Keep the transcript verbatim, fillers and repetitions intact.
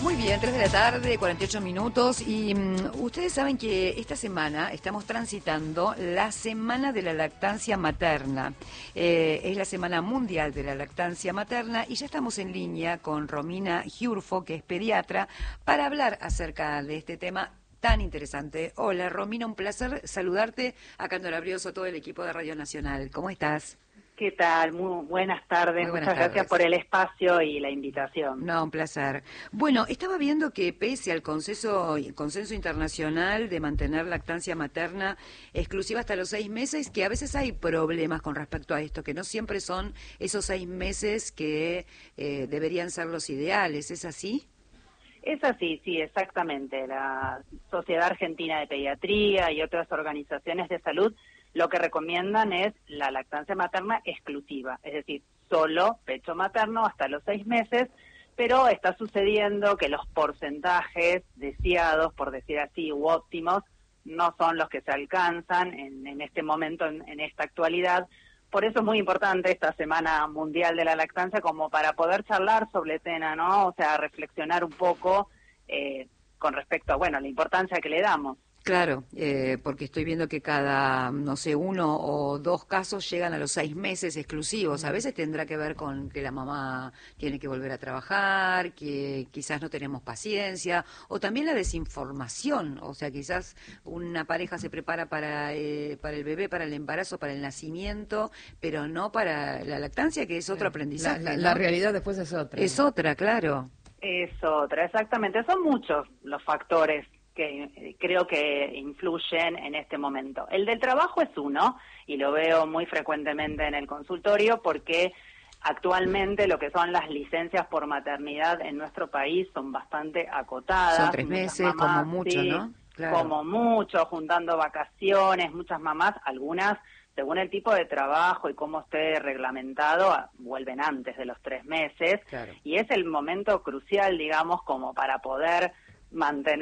Muy bien, tres de la tarde, cuarenta y ocho minutos, y um, ustedes saben que esta semana estamos transitando la Semana de la Lactancia Materna. Eh, es la Semana Mundial de la Lactancia Materna y ya estamos en línea con Romina Giurfo, que es pediatra, para hablar acerca de este tema tan interesante. Hola Romina, un placer saludarte acá en Dolabríos, todo el equipo de Radio Nacional. ¿Cómo estás? ¿Qué tal? Muy buenas tardes. Muy buenas Muchas tardes. Gracias por el espacio y la invitación. No, un placer. Bueno, estaba viendo que pese al consenso, consenso internacional de mantener lactancia materna exclusiva hasta los seis meses, que a veces hay problemas con respecto a esto, que no siempre son esos seis meses que eh, deberían ser los ideales. ¿Es así? Es así, sí, exactamente. La Sociedad Argentina de Pediatría y otras organizaciones de salud lo que recomiendan es la lactancia materna exclusiva, es decir, solo pecho materno hasta los seis meses, pero está sucediendo que los porcentajes deseados, por decir así, u óptimos, no son los que se alcanzan en, en este momento, en, en esta actualidad. Por eso es muy importante esta Semana Mundial de la Lactancia como para poder charlar sobre el tema, ¿no? O sea, reflexionar un poco eh, con respecto a, bueno, la importancia que le damos. Claro, eh, porque estoy viendo que cada, no sé, uno o dos casos llegan a los seis meses exclusivos. A veces tendrá que ver con que la mamá tiene que volver a trabajar, que quizás no tenemos paciencia, o también la desinformación. O sea, quizás una pareja se prepara para, eh, para el bebé, para el embarazo, para el nacimiento, pero no para la lactancia, que es otro aprendizaje. La, la, ¿no? la realidad después es otra. Es otra, claro. Es otra, exactamente. Son muchos los factores que creo que influyen en este momento. El del trabajo es uno, y lo veo muy frecuentemente en el consultorio, porque actualmente lo que son las licencias por maternidad en nuestro país son bastante acotadas. Son tres meses, mamás, como mucho, sí, ¿no? Claro. Como mucho, juntando vacaciones, muchas mamás, algunas, según el tipo de trabajo y cómo esté reglamentado, vuelven antes de los tres meses. Claro. Y es el momento crucial, digamos, como para poder mantener